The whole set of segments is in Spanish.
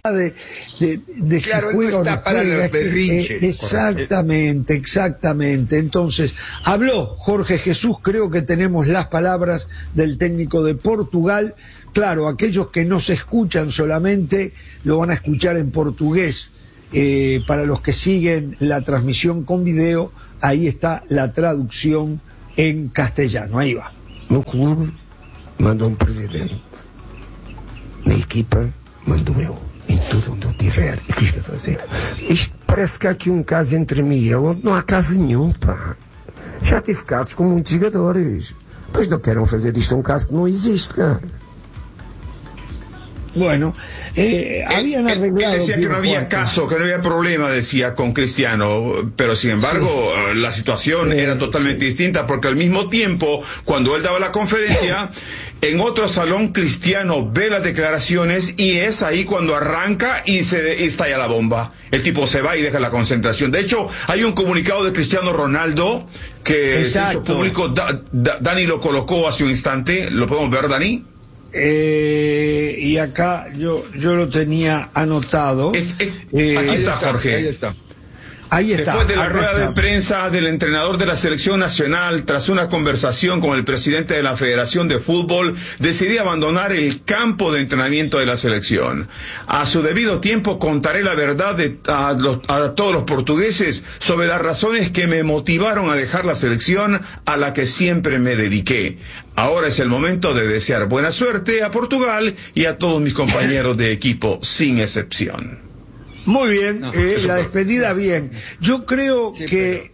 de claro, si juega no o no está para juega. los berrinches. Exactamente. Entonces, habló Jorge Jesús, creo que tenemos las palabras del técnico de Portugal. Claro, aquellos que no se escuchan solamente lo van a escuchar en portugués. Para los que siguen la transmisión con video, ahí está la traducción en castellano. Ahí va. No clube manda presidente. Na equipa mando eu. Em tudo onde eu tiver. O que eu fazer? Isto parece que há aqui caso entre mim e ele onde não há caso nenhum, pá. Já tive casos com muitos jogadores. Pois não queiram fazer disto caso que não existe, cara. Bueno, habían arreglado. Él decía que no había caso, que no había problema, decía, con Cristiano, pero sin embargo la situación era totalmente distinta, porque al mismo tiempo, cuando él daba la conferencia, en otro salón Cristiano ve las declaraciones y es ahí cuando arranca y estalla la bomba. El tipo se va y deja la concentración. De hecho, hay un comunicado de Cristiano Ronaldo que se hizo público. Dani lo colocó hace un instante. ¿Lo podemos ver, Dani? Y acá yo lo tenía anotado. Aquí está, Jorge. Ahí está. Después de la rueda de prensa del entrenador de la selección nacional, tras una conversación con el presidente de la Federación de Fútbol, decidí abandonar el campo de entrenamiento de la selección. A su debido tiempo contaré la verdad a todos los portugueses sobre las razones que me motivaron a dejar la selección a la que siempre me dediqué. Ahora es el momento de desear buena suerte a Portugal y a todos mis compañeros de equipo, sin excepción. Muy bien, la despedida bien. Yo creo que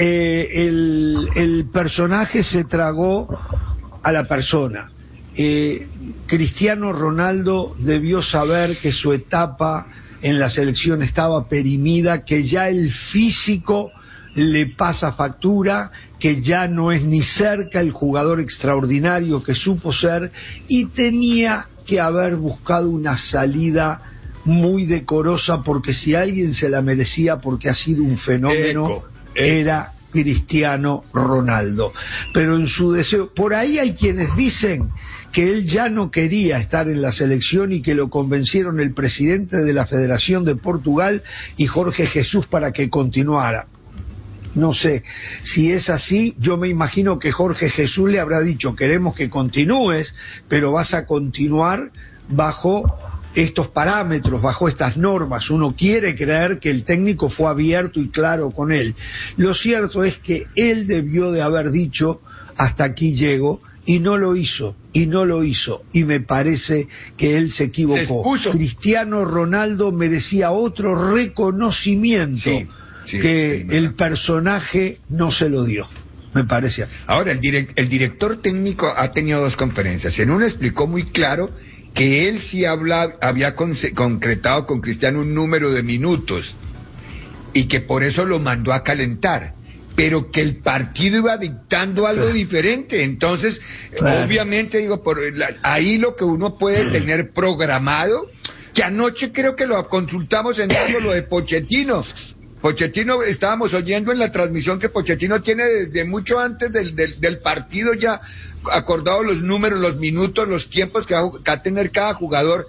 el personaje se tragó a la persona. Cristiano Ronaldo debió saber que su etapa en la selección estaba perimida, que ya el físico le pasa factura, que ya no es ni cerca el jugador extraordinario que supo ser, y tenía que haber buscado una salida muy decorosa, porque si alguien se la merecía porque ha sido un fenómeno, era Cristiano Ronaldo. Pero en su deseo, por ahí hay quienes dicen que él ya no quería estar en la selección y que lo convencieron el presidente de la Federación de Portugal y Jorge Jesús para que continuara. No sé si es así. Yo me imagino que Jorge Jesús le habrá dicho: queremos que continúes, pero vas a continuar bajo estos parámetros, bajo estas normas. Uno quiere creer que el técnico fue abierto y claro con él. Lo cierto es que él debió de haber dicho: hasta aquí llego, y no lo hizo, y me parece que él se equivocó. Cristiano Ronaldo merecía otro reconocimiento que el personaje no se lo dio, me parece. Ahora, el director técnico ha tenido dos conferencias. En una explicó muy claro que él sí había concretado con Cristiano un número de minutos y que por eso lo mandó a calentar, pero que el partido iba dictando algo diferente. Entonces, obviamente, digo, ahí lo que uno puede tener programado, que anoche creo que lo consultamos en algo, lo de Pochettino. Pochettino, estábamos oyendo en la transmisión que Pochettino tiene desde mucho antes del partido ya acordado los números, los minutos, los tiempos que va a tener cada jugador.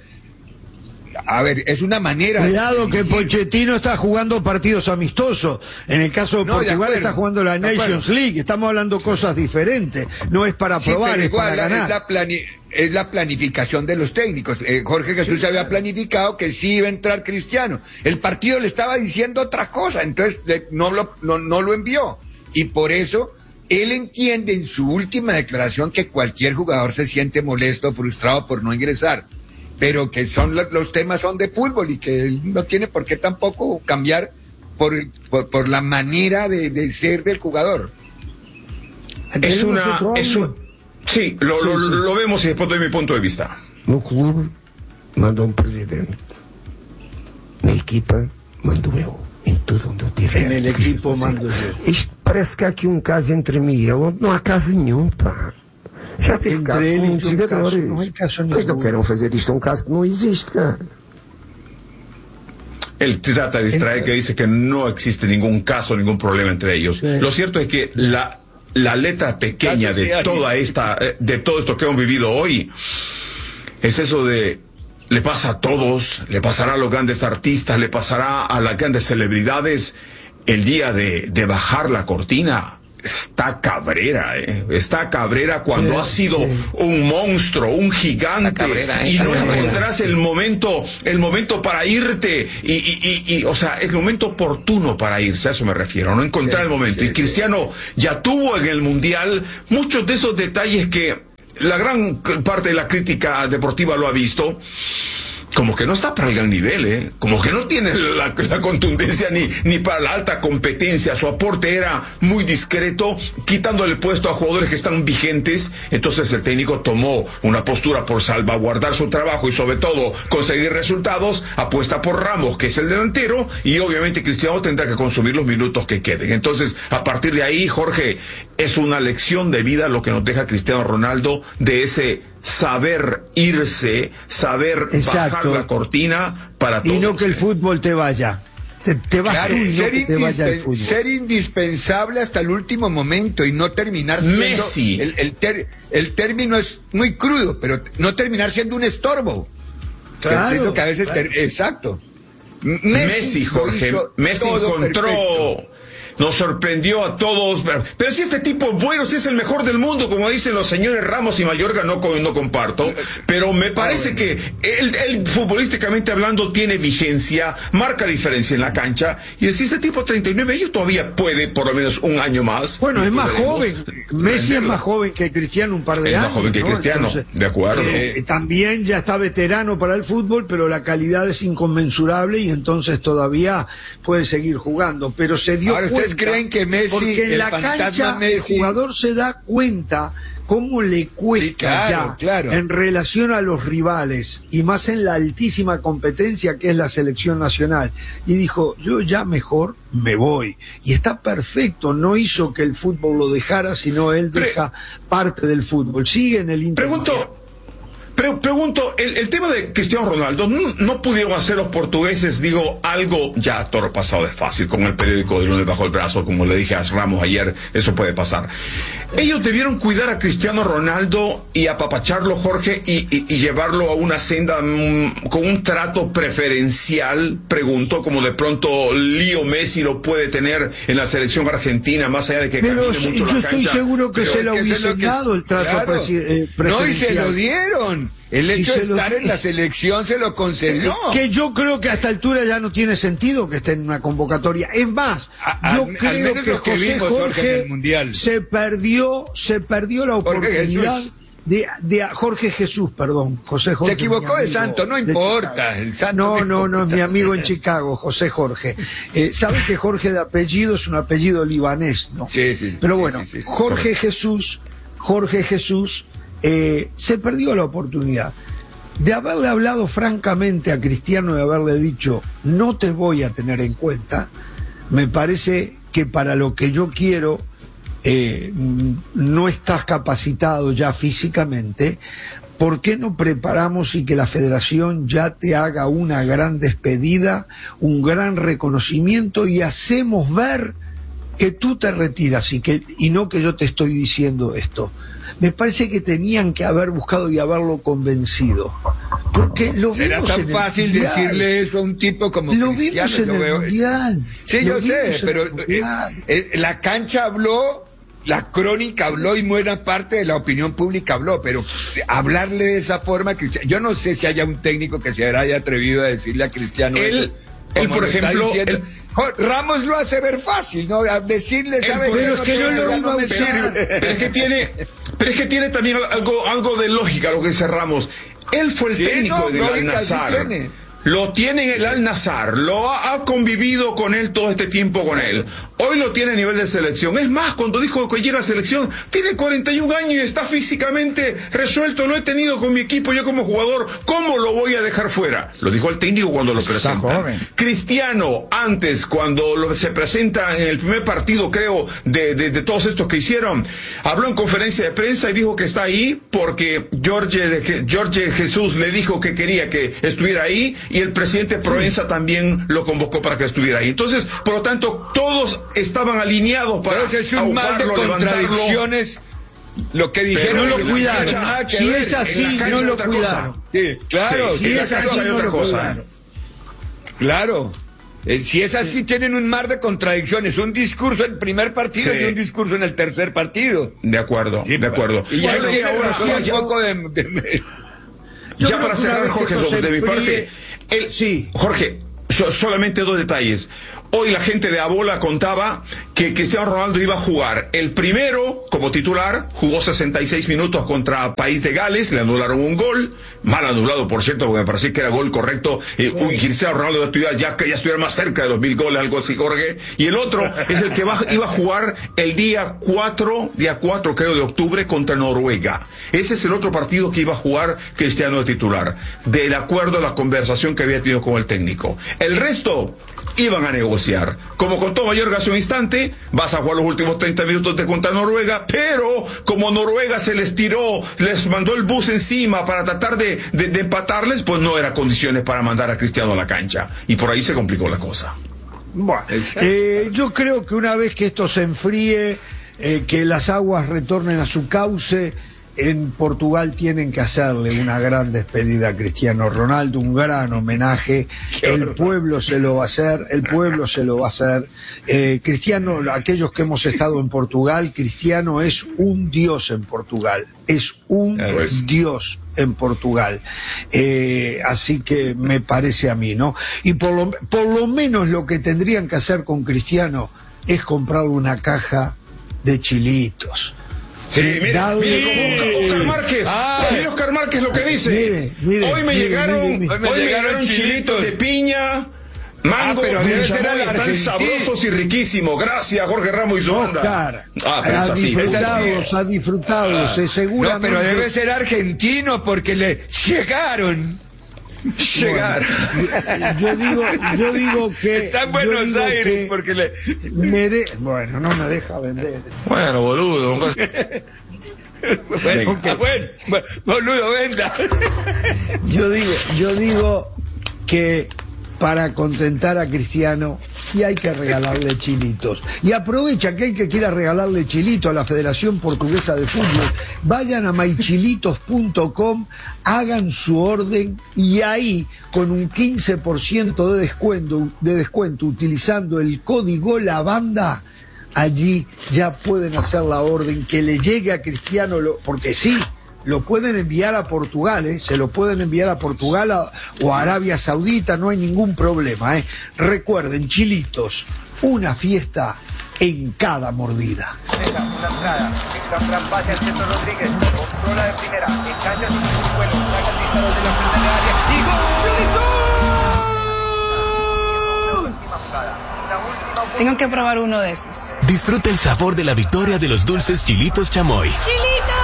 A ver, es una manera. Cuidado que Pochettino está jugando partidos amistosos. En el caso de Portugal está jugando la Nations League. Estamos hablando cosas diferentes. No es para probar, es para ganar. Es la planificación de los técnicos. Jorge Jesús había planificado que sí iba a entrar Cristiano. El partido le estaba diciendo otra cosa, entonces no lo envió. Y por eso él entiende en su última declaración que cualquier jugador se siente molesto, frustrado por no ingresar, pero que los temas son de fútbol y que él no tiene por qué tampoco cambiar por la manera de ser del jugador. Sí, lo vemos y después doy mi punto de vista. No clube manda presidente. Na equipa mando eu. Em tudo onde eu tiver. En el equipo mando yo. Isto parece que há aqui caso entre mim e ele onde não há caso nenhum, pá. Já tive caso com muitos jogadores. Mas não queiram fazer disto caso que não existe, cara. Él trata de distraer, que dice que no existe ningún caso, ningún problema entre ellos. Sí. Lo cierto es que la letra pequeña de todo esto que hemos vivido hoy es eso de le pasa a todos, le pasará a los grandes artistas, le pasará a las grandes celebridades. El día de bajar la cortina, está Cabrera, está Cabrera cuando ha sido un monstruo, un gigante, Cabrera, y no encontrás el momento para irte, y o sea, es el momento oportuno para irse, a eso me refiero, no encontrar el momento. Y Cristiano ya tuvo en el Mundial muchos de esos detalles que la gran parte de la crítica deportiva lo ha visto. Como que no está para el gran nivel, como que no tiene la contundencia ni para la alta competencia. Su aporte era muy discreto, quitándole el puesto a jugadores que están vigentes. Entonces el técnico tomó una postura por salvaguardar su trabajo y sobre todo conseguir resultados. Apuesta por Ramos, que es el delantero, y obviamente Cristiano tendrá que consumir los minutos que queden. Entonces, a partir de ahí, Jorge, es una lección de vida lo que nos deja Cristiano Ronaldo, de ese saber irse, saber bajar la cortina para todos. Y no que el fútbol te vaya. Te vas, claro, tú y no que te vaya el fútbol. Ser indispensable hasta el último momento y no terminar siendo... Messi. El término es muy crudo, pero no terminar siendo un estorbo. Claro. Que a veces exacto. Messi, Jorge. Messi encontró... Perfecto. Nos sorprendió a todos, pero si este tipo es bueno, si es el mejor del mundo, como dicen los señores Ramos y Mayorga, no comparto, pero me parece que él futbolísticamente hablando tiene vigencia, marca diferencia en la cancha, y si este tipo 39 años todavía puede por lo menos un año más. Bueno, es más joven, Messi es más joven que Cristiano un par de años. Es más joven que Cristiano, entonces, de acuerdo. También ya está veterano para el fútbol, pero la calidad es inconmensurable y entonces todavía puede seguir jugando, pero se dio cuenta. ¿Ustedes creen que Messi, porque en la cancha Messi... el jugador se da cuenta cómo le cuesta en relación a los rivales y más en la altísima competencia que es la selección nacional, y dijo, yo ya mejor me voy, y está perfecto, no hizo que el fútbol lo dejara, sino él deja parte del fútbol, sigue en el Inter. Pregunto, el tema de Cristiano Ronaldo, no pudieron hacer los portugueses, digo, algo ya toro pasado de fácil, con el periódico de lunes bajo el brazo, como le dije a Ramos ayer, eso puede pasar. Ellos debieron cuidar a Cristiano Ronaldo y apapacharlo, Jorge, y llevarlo a una senda con un trato preferencial, pregunto, como de pronto Leo Messi lo puede tener en la selección argentina, más allá de que camine mucho la cancha. Yo estoy seguro que se lo hubiesen dado el trato preferencial. No, y se lo dieron. El hecho de estar en la selección se lo concedió. Que yo creo que a esta altura ya no tiene sentido que esté en una convocatoria. Es más, yo creo que José Jorge se perdió la oportunidad de Jorge Jesús, perdón. José Jorge. Se equivocó de santo, no importa. El santo no, es mi amigo en Chicago, José Jorge. ¿Sabes que Jorge de apellido es un apellido libanés, no? Sí. Pero bueno, sí, Jorge Jesús, se perdió la oportunidad de haberle hablado francamente a Cristiano y haberle dicho, no te voy a tener en cuenta. Me parece que para lo que yo quiero no estás capacitado ya físicamente. ¿Por qué no preparamos y que la federación ya te haga una gran despedida, un gran reconocimiento, y hacemos ver que tú te retiras y no que yo te estoy diciendo esto? Me parece que tenían que haber buscado y haberlo convencido. Porque lo será vimos tan fácil decirle eso a un tipo como lo Cristiano. Vimos en el Mundial. Sí, yo sé, pero la cancha habló, la crónica habló y buena parte de la opinión pública habló, pero hablarle de esa forma, yo no sé si haya un técnico que se haya atrevido a decirle a Cristiano él por ejemplo, Ramos lo hace ver fácil, ¿no? A decirle, ¿sabes? Pero es que no lo iba a usar. Pero es que tiene también algo de lógica lo que dice Ramos. Él fue el técnico del Al-Nassr. Lo tiene en el Al-Nassr, ha convivido con él todo este tiempo con él. Hoy lo tiene a nivel de selección. Es más, cuando dijo que llega a selección, tiene 41 años y está físicamente resuelto. Lo he tenido con mi equipo, yo como jugador, ¿cómo lo voy a dejar fuera? Lo dijo el técnico cuando lo presenta. Cristiano, antes, cuando se presenta en el primer partido, creo, de todos estos que hicieron, habló en conferencia de prensa y dijo que está ahí porque Jorge Jesús le dijo que quería que estuviera ahí, y el presidente Proenza también lo convocó para que estuviera ahí. Entonces, por lo tanto, todos estaban alineados para es un mal de contradicciones. Lo que dijeron, no lo cuidaron. Si es así, no lo cuidaron. Sí, claro. Si es así, no lo cuidaron. Claro. Si es así, tienen un mar de contradicciones. Un discurso en el primer partido y un discurso en el tercer partido. De acuerdo, sí, de acuerdo. Y ya para cerrar, Jorge, de mi parte, Jorge, solamente 2 detalles. Hoy la gente de Abola contaba que Cristiano Ronaldo iba a jugar el primero como titular, jugó 66 minutos contra País de Gales, le anularon un gol, mal anulado por cierto, porque me parecía que era gol correcto, Cristiano Ronaldo ya estuviera más cerca de los 1000 goles, algo así, Jorge, y el otro es el que iba a jugar el día 4 creo de octubre contra Noruega. Ese es el otro partido que iba a jugar Cristiano de titular, de acuerdo a la conversación que había tenido con el técnico. El resto iban a negociar. Como contó Mayorga hace un instante, vas a jugar los últimos 30 minutos contra Noruega, pero como Noruega se les tiró, les mandó el bus encima para tratar de empatarles, pues no era condiciones para mandar a Cristiano a la cancha. Y por ahí se complicó la cosa. Bueno, yo creo que una vez que esto se enfríe, que las aguas retornen a su cauce, en Portugal tienen que hacerle una gran despedida a Cristiano Ronaldo, un gran homenaje. El pueblo se lo va a hacer. Cristiano, aquellos que hemos estado en Portugal, Cristiano es un dios en Portugal. Es un dios en Portugal. Así que me parece a mí, ¿no? Y por lo menos lo que tendrían que hacer con Cristiano es comprarle una caja de chilitos. Sí, mire como Oscar Márquez. Mire Oscar Márquez lo que dice. Hoy me llegaron chilitos de piña, mango, pero debe ser están sabrosos y riquísimos. Gracias, Jorge Ramos y su banda. A disfrutarlos, seguramente. No, pero debe ser argentino porque le llegaron. Yo digo que está en Buenos Aires porque bueno, no me deja vender. Bueno, boludo. Boludo, venda. Yo digo que para contentar a Cristiano y hay que regalarle chilitos. Y aprovecha aquel que quiera regalarle chilito a la Federación Portuguesa de Fútbol, vayan a mychilitos.com, hagan su orden y ahí con un 15% de descuento utilizando el código LAVANDA, allí ya pueden hacer la orden que le llegue a Cristiano, porque sí, lo pueden enviar a Portugal, se lo pueden enviar a Portugal o a Arabia Saudita, no hay ningún problema. Recuerden, chilitos, una fiesta en cada mordida. Una entrada, Fran pase al centro Rodríguez, controla de primera, engancha su vuelo, saca el disparo de la frente del área y ¡gol! Tengo que probar uno de esos. Disfruta el sabor de la victoria de los dulces Chilitos Chamoy. ¡Chilitos!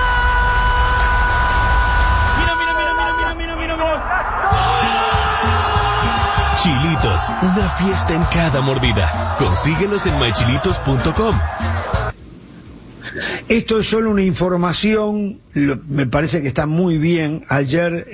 Chilitos, una fiesta en cada mordida. Consíguelos en mychilitos.com. Esto es solo una información, me parece que está muy bien. Ayer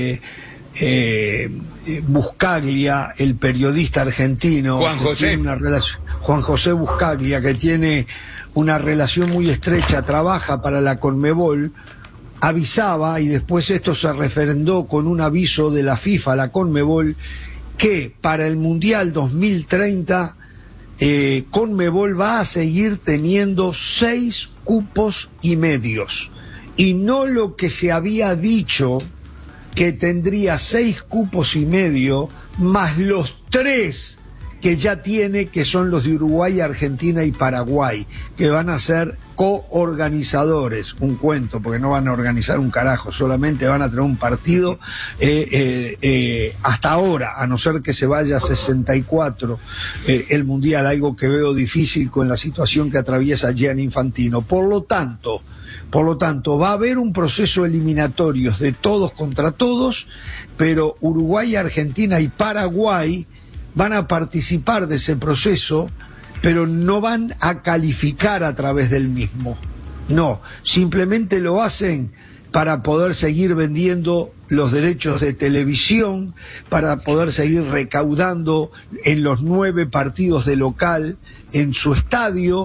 Buscaglia, el periodista argentino, Juan José Buscaglia, que tiene una relación muy estrecha, trabaja para la Conmebol, avisaba, y después esto se referendó con un aviso de la FIFA, la Conmebol, que para el Mundial 2030 Conmebol va a seguir teniendo 6 cupos y medios, y no lo que se había dicho, que tendría 6 cupos y medio más los 3 que ya tiene, que son los de Uruguay, Argentina y Paraguay, que van a ser coorganizadores. Un cuento, porque no van a organizar un carajo, solamente van a tener un partido hasta ahora, a no ser que se vaya a 64 el Mundial, algo que veo difícil con la situación que atraviesa Gianni Infantino. Por lo tanto, va a haber un proceso eliminatorio de todos contra todos, pero Uruguay, Argentina y Paraguay van a participar de ese proceso, pero no van a calificar a través del mismo. No, simplemente lo hacen para poder seguir vendiendo los derechos de televisión, para poder seguir recaudando en los 9 partidos de local en su estadio,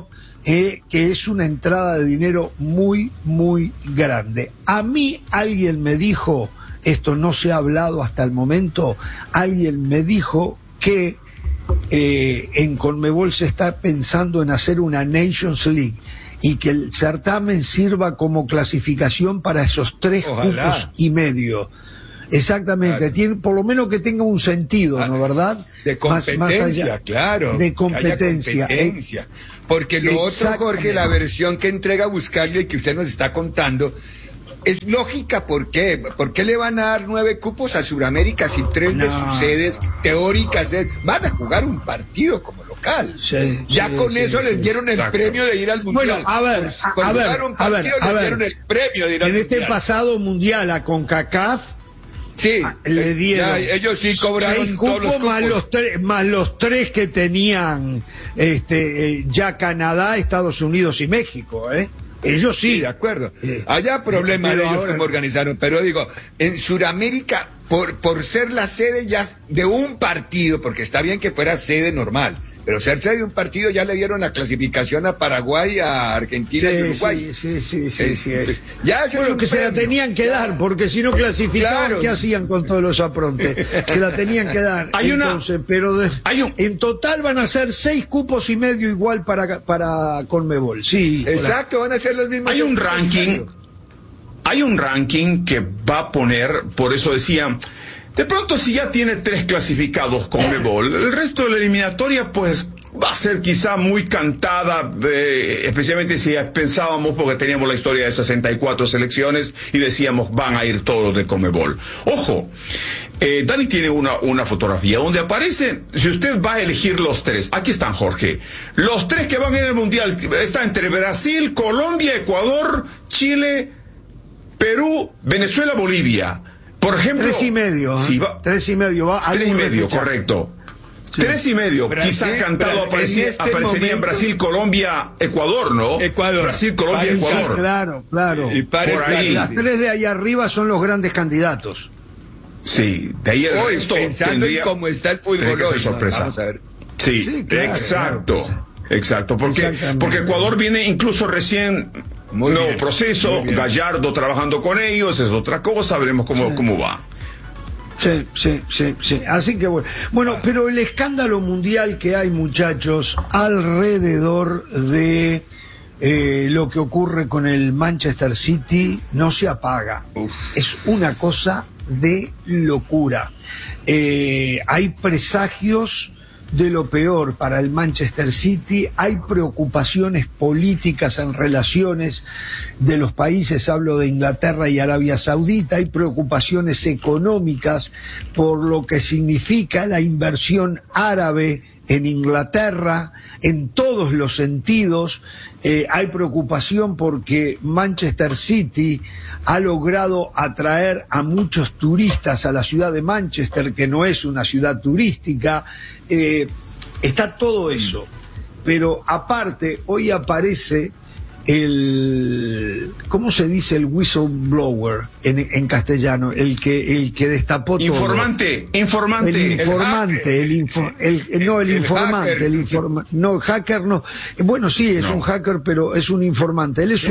que es una entrada de dinero muy, muy grande. A mí alguien me dijo, esto no se ha hablado hasta el momento, alguien me dijo que en Conmebol se está pensando en hacer una Nations League y que el certamen sirva como clasificación para esos 3 cupos y medio. Exactamente, claro. Tiene, por lo menos que tenga un sentido, ¿no, verdad? De competencia, más allá, claro. De competencia. Porque lo otro, Jorge, la versión que entrega Buscalia y que usted nos está contando, es lógica. ¿Por qué? ¿Por qué le van a dar 9 cupos a Sudamérica si 3 de sus sedes teóricas van a jugar un partido como local? Con eso les dieron el premio de ir al Mundial. Bueno, a ver, les dieron el premio de ir al Mundial. En este Mundial. pasado Mundial a CONCACAF, le dieron ellos sí cobraron 6 cupos, todos los cupos. más los 3 que tenían ya Canadá, Estados Unidos y México, ellos sí. De acuerdo. Allá problema de ellos cómo organizaron, pero digo, en Sudamérica, por ser la sede ya de un partido, porque está bien que fuera sede normal, pero ser sede de un partido ya le dieron la clasificación a Paraguay, a Argentina y Uruguay. Sí. Ya bueno, que se la tenían que dar, porque si no clasificaban, claro. ¿Qué hacían con todos los aprontes? Se la tenían que dar. En total van a ser 6 cupos y medio igual para Conmebol. Sí. Exacto, van a ser los mismos. Hay un ranking que va a poner, por eso decía, de pronto si ya tiene 3 clasificados Conmebol, el resto de la eliminatoria pues va a ser quizá muy cantada, especialmente si pensábamos, porque teníamos la historia de 64 selecciones y decíamos van a ir todos de Conmebol. Ojo, Dani tiene una fotografía donde aparecen, si usted va a elegir los 3, aquí están, Jorge, los 3 que van a ir al Mundial, está entre Brasil, Colombia, Ecuador, Chile, Perú, Venezuela, Bolivia. Por ejemplo, 3,5. Si 3,5 va. 3,5, correcto. 3,5. Brasil, quizá cantado aparecería en Brasil, Colombia, Ecuador, ¿no? Ecuador. Brasil, Colombia, Ecuador. Claro. Y por ahí. Las 3 de allá arriba son los grandes candidatos. Sí, de ahí el hoy, resto pensando en cómo está el fútbol tiene que ser hoy, sorpresa. Vamos a ver. Sí, claro, exacto. Claro. Exacto, porque Ecuador viene incluso recién nuevo proceso, Gallardo trabajando con ellos, es otra cosa, veremos cómo va. Sí. Así que bueno, pero el escándalo mundial que hay, muchachos, alrededor de lo que ocurre con el Manchester City no se apaga. Es una cosa de locura. Hay presagios de lo peor para el Manchester City, hay preocupaciones políticas en relaciones de los países, hablo de Inglaterra y Arabia Saudita, hay preocupaciones económicas por lo que significa la inversión árabe en Inglaterra, en todos los sentidos. Hay preocupación porque Manchester City ha logrado atraer a muchos turistas a la ciudad de Manchester, que no es una ciudad turística. Está todo eso, pero aparte hoy aparece ¿cómo se dice el whistleblower en castellano? El que destapó todo. Informante. El hacker no. Bueno, sí, es un hacker, pero es un informante. Él es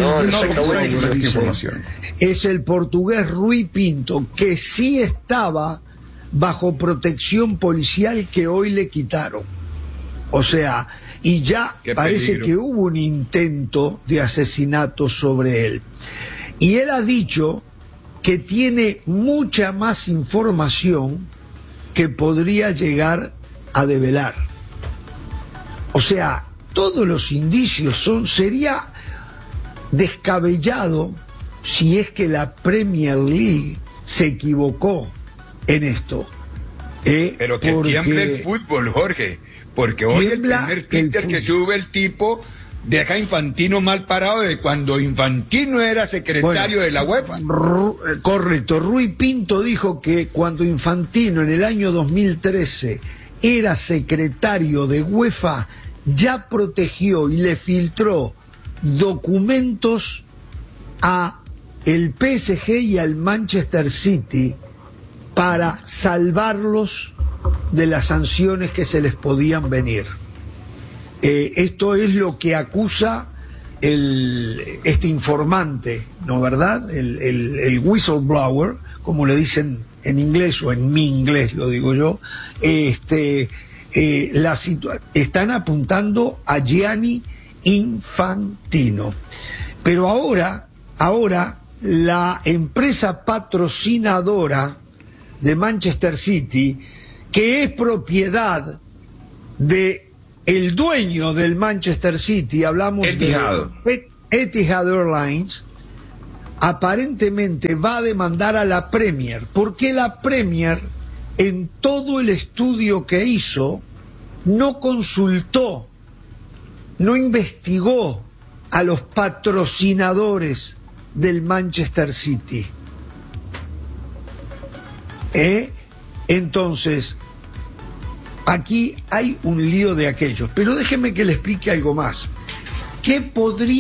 es el portugués Rui Pinto, que sí estaba bajo protección policial, que hoy le quitaron. O sea, y ya parece que hubo un intento de asesinato sobre él. Y él ha dicho que tiene mucha más información que podría llegar a develar. O sea, todos los indicios sería descabellado si es que la Premier League se equivocó en esto. Pero que tiemble el fútbol, Jorge. Porque hoy el primer Twitter que sube el tipo deja a Infantino mal parado de cuando Infantino era secretario de la UEFA. Correcto. Rui Pinto dijo que cuando Infantino en el año 2013 era secretario de UEFA, ya protegió y le filtró documentos a el PSG y al Manchester City para salvarlos de las sanciones que se les podían venir. Esto es lo que acusa este informante, ¿no verdad? El whistleblower, como le dicen en inglés, o en mi inglés lo digo yo. Están apuntando a Gianni Infantino. Pero ahora la empresa patrocinadora de Manchester City, que es propiedad de el dueño del Manchester City, hablamos Etihad. de Etihad Airlines, aparentemente va a demandar a la Premier, porque la Premier, en todo el estudio que hizo, no consultó, no investigó a los patrocinadores del Manchester City. Entonces, aquí hay un lío de aquellos. Pero déjenme que le explique algo más. ¿Qué podría